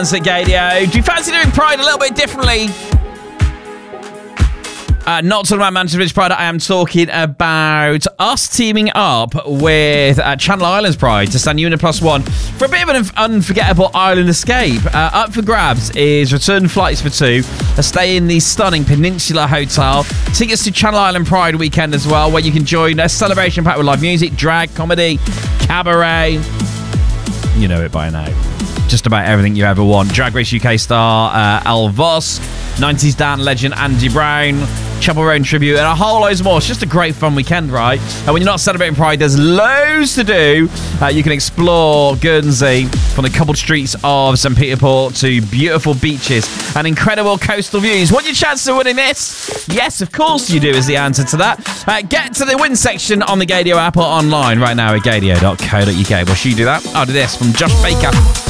at Gadio. Do you fancy doing Pride a little bit differently? Not talking about Manchester Village Pride. I am talking about us teaming up with Channel Islands Pride to stand you in a +1 for a bit of an unforgettable island escape. Up for grabs is return flights for 2, a stay in the stunning Peninsula Hotel, tickets to Channel Island Pride weekend as well, where you can join a celebration packed with live music, drag, comedy, cabaret. You know it by now. Just about everything you ever want. Drag Race UK star Al Voss, 90s Dan legend Andy Brown, Chapel Roan tribute, and a whole loads more. It's just a great fun weekend, right? And when you're not celebrating Pride, there's loads to do. You can explore Guernsey from the cobbled streets of St. Peter Port to beautiful beaches and incredible coastal views. What are your chances of winning this? Yes, of course you do is the answer to that. Get to the win section on the Gadio app or online right now at gadio.co.uk. Well, should you do that? I'll do this from Josh Baker.